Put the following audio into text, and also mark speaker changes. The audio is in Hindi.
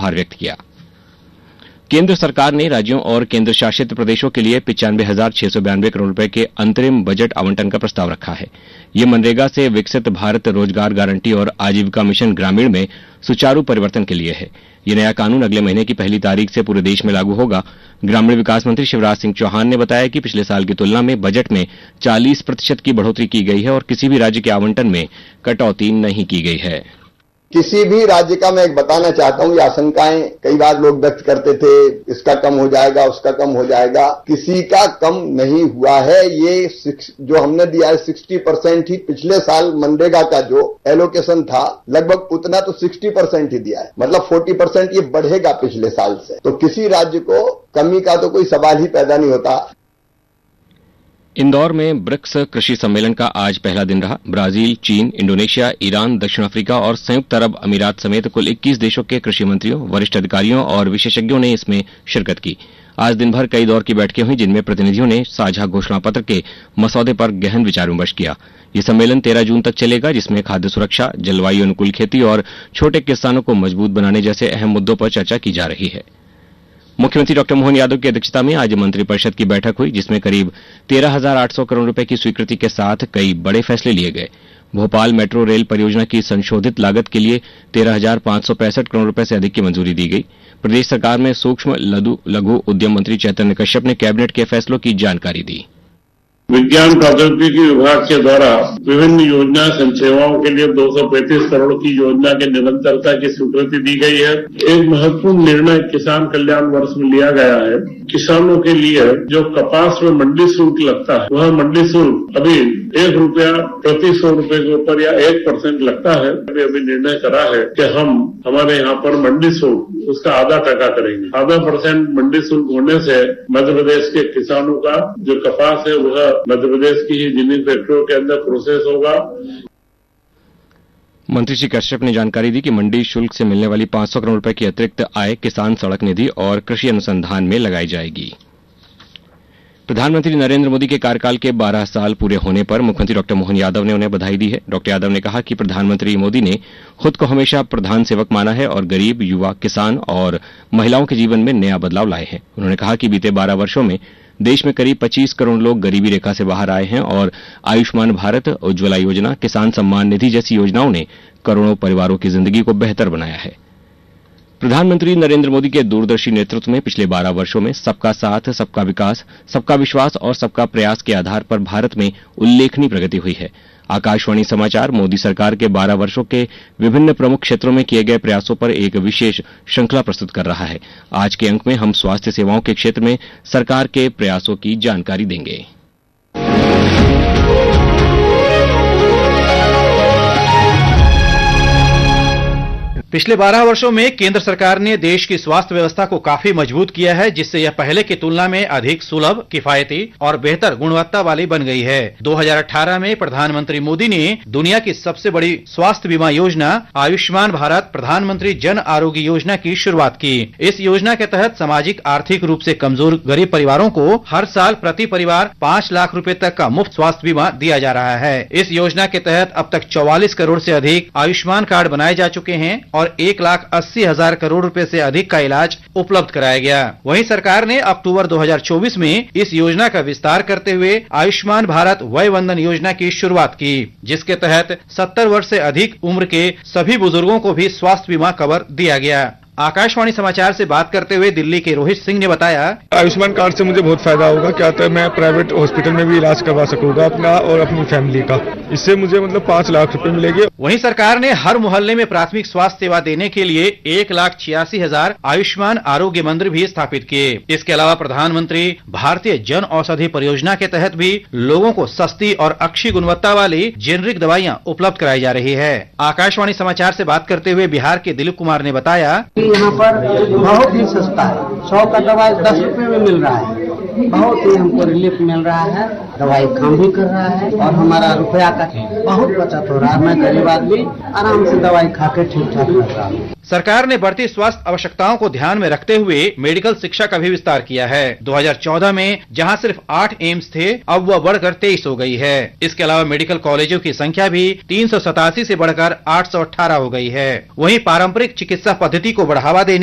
Speaker 1: आभार व्यक्त किया। केंद्र सरकार ने राज्यों और केंद्र शासित प्रदेशों के लिए 95,692 करोड़ रुपए के अंतरिम बजट आवंटन का प्रस्ताव रखा है। ये मनरेगा से विकसित भारत रोजगार गारंटी और आजीविका मिशन ग्रामीण में सुचारू परिवर्तन के लिए है। ये नया कानून अगले महीने की 1 तारीख से पूरे देश में लागू होगा। ग्रामीण विकास मंत्री शिवराज सिंह चौहान ने बताया कि पिछले साल की तुलना में बजट में 40% की बढ़ोतरी की गई है और किसी भी राज्य के आवंटन में कटौती नहीं की गई है।
Speaker 2: किसी भी राज्य का मैं एक बताना चाहता हूं, ये आशंकाएं कई बार लोग व्यक्त करते थे, इसका कम हो जाएगा, उसका कम हो जाएगा। किसी का कम नहीं हुआ है। ये जो हमने दिया है 60% ही पिछले साल मनरेगा का जो एलोकेशन था, लगभग उतना तो 60% ही दिया है, मतलब 40% ये बढ़ेगा पिछले साल से। तो किसी राज्य को कमी का तो कोई सवाल ही पैदा नहीं होता।
Speaker 1: इंदौर में ब्रिक्स कृषि सम्मेलन का आज पहला दिन रहा। ब्राजील, चीन, इंडोनेशिया, ईरान, दक्षिण अफ्रीका और संयुक्त अरब अमीरात समेत कुल 21 देशों के कृषि मंत्रियों, वरिष्ठ अधिकारियों और विशेषज्ञों ने इसमें शिरकत की। आज दिन भर कई दौर की बैठकें हुई, जिनमें प्रतिनिधियों ने साझा घोषणा पत्र के मसौदे पर गहन विचार विमर्श किया। यह सम्मेलन 13 जून तक चलेगा, जिसमें खाद्य सुरक्षा, जलवायु अनुकूल खेती और छोटे किसानों को मजबूत बनाने जैसे अहम मुद्दों पर चर्चा की जा रही है। मुख्यमंत्री डॉक्टर मोहन यादव की अध्यक्षता में आज मंत्रिपरिषद की बैठक हुई, जिसमें करीब 13,800 करोड़ रुपए की स्वीकृति के साथ कई बड़े फैसले लिए गए। भोपाल मेट्रो रेल परियोजना की संशोधित लागत के लिए 13,565 करोड़ रुपए से अधिक की मंजूरी दी गई। प्रदेश सरकार में सूक्ष्म लघु उद्यम मंत्री चैतन्य कश्यप ने कैबिनेट के फैसलों की जानकारी दी।
Speaker 3: विज्ञान प्रौद्योगिकी विभाग के द्वारा विभिन्न योजना संसेवाओं के लिए 235 करोड़ की योजना के निरंतरता की स्वीकृति दी गई है। एक महत्वपूर्ण निर्णय किसान कल्याण वर्ष में लिया गया है। किसानों के लिए जो कपास में मंडी शुल्क लगता है, वह मंडी शुल्क अभी ₹1 प्रति 100 रुपए के ऊपर या 1% लगता है। अभी निर्णय करा है कि हम हमारे यहाँ पर मंडी शुल्क उसका आधा टका करेंगे। आधा % मंडी शुल्क होने से मध्य प्रदेश के किसानों का जो कपास है वह मध्य प्रदेश की ही जिन फैक्ट्रियों के अंदर प्रोसेस होगा।
Speaker 1: मंत्री श्री कश्यप ने जानकारी दी कि मंडी शुल्क से मिलने वाली 500 करोड़ रुपए की अतिरिक्त आय किसान सड़क निधि और कृषि अनुसंधान में लगाई जाएगी। प्रधानमंत्री नरेंद्र मोदी के कार्यकाल के 12 साल पूरे होने पर मुख्यमंत्री डॉक्टर मोहन यादव ने उन्हें बधाई दी है। डॉक्टर यादव ने कहा कि प्रधानमंत्री मोदी ने खुद को हमेशा प्रधान सेवक माना है और गरीब, युवा, किसान और महिलाओं के जीवन में नया बदलाव लाए हैं। उन्होंने कहा कि बीते 12 वर्षों में देश में करीब 25 करोड़ लोग गरीबी रेखा से बाहर आए हैं और आयुष्मान भारत, उज्ज्वला योजना, किसान सम्मान निधि जैसी योजनाओं ने करोड़ों परिवारों की जिंदगी को बेहतर बनाया है। प्रधानमंत्री नरेंद्र मोदी के दूरदर्शी नेतृत्व में पिछले 12 वर्षों में सबका साथ, सबका विकास, सबका विश्वास और सबका प्रयास के आधार पर भारत में उल्लेखनीय प्रगति हुई है। आकाशवाणी समाचार मोदी सरकार के 12 वर्षों के विभिन्न प्रमुख क्षेत्रों में किए गए प्रयासों पर एक विशेष श्रृंखला प्रस्तुत कर रहा है। आज के अंक में हम स्वास्थ्य सेवाओं के क्षेत्र में सरकार के प्रयासों की जानकारी देंगे।
Speaker 4: पिछले 12 वर्षों में केंद्र सरकार ने देश की स्वास्थ्य व्यवस्था को काफी मजबूत किया है, जिससे यह पहले की तुलना में अधिक सुलभ, किफायती और बेहतर गुणवत्ता वाली बन गई है। 2018 में प्रधानमंत्री मोदी ने दुनिया की सबसे बड़ी स्वास्थ्य बीमा योजना आयुष्मान भारत प्रधानमंत्री जन आरोग्य योजना की शुरुआत की। इस योजना के तहत सामाजिक आर्थिक रूप से कमजोर गरीब परिवारों को हर साल प्रति परिवार 5 लाख रुपए तक का मुफ्त स्वास्थ्य बीमा दिया जा रहा है। इस योजना के तहत अब तक 44 करोड़ से अधिक आयुष्मान कार्ड बनाए जा चुके हैं और 1,80,000 करोड़ रुपए से अधिक का इलाज उपलब्ध कराया गया। वहीं सरकार ने अक्टूबर 2024 में इस योजना का विस्तार करते हुए आयुष्मान भारत वय वंदन योजना की शुरुआत की, जिसके तहत 70 वर्ष से अधिक उम्र के सभी बुजुर्गों को भी स्वास्थ्य बीमा कवर दिया गया। आकाशवाणी समाचार से बात करते हुए दिल्ली के रोहित सिंह ने बताया,
Speaker 5: आयुष्मान कार्ड से मुझे बहुत फायदा होगा। क्या तो मैं प्राइवेट हॉस्पिटल में भी इलाज करवा सकूंगा अपना और अपनी फैमिली का। इससे मुझे 5 लाख रुपए मिलेंगे।
Speaker 4: वहीं सरकार ने हर मोहल्ले में प्राथमिक स्वास्थ्य सेवा देने के लिए 1,86,000 आयुष्मान आरोग्य मंदिर भी स्थापित किए। इसके अलावा प्रधानमंत्री भारतीय जन औषधि परियोजना के तहत भी लोगों को सस्ती और अच्छी गुणवत्ता वाली जेनरिक दवाइयाँ उपलब्ध कराई जा रही है। आकाशवाणी समाचार से बात करते हुए बिहार के दिलीप कुमार ने बताया,
Speaker 6: यहाँ पर बहुत ही सस्ता है। 100 का दवाई 10 रुपए में मिल रहा है। बहुत ही हमको रिलीफ मिल रहा है। दवाई काम भी कर रहा है और हमारा रुपया का बहुत बचत हो रहा है। मैं गरीब आदमी आराम से दवाई खा के ठीक ठाक रह रहा हूँ।
Speaker 4: सरकार ने बढ़ती स्वास्थ्य आवश्यकताओं को ध्यान में रखते हुए मेडिकल शिक्षा का भी विस्तार किया है। 2014 में जहां सिर्फ 8 एम्स थे, अब वह बढ़कर 23 हो गई है। इसके अलावा मेडिकल कॉलेजों की संख्या भी 387 से बढ़कर 818 हो गई है। वहीं पारंपरिक चिकित्सा पद्धति को बढ़ावा देने